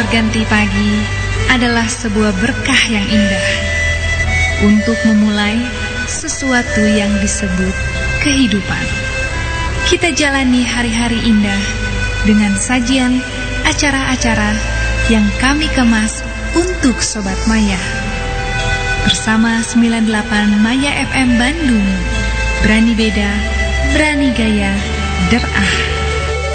berganti pagi adalah sebuah berkah yang indah untuk memulai sesuatu yang disebut kehidupan. Kita jalani hari-hari indah dengan sajian acara-acara yang kami kemas untuk Sobat Maya. Bersama 98 Maya FM Bandung, berani beda, berani gaya, derah.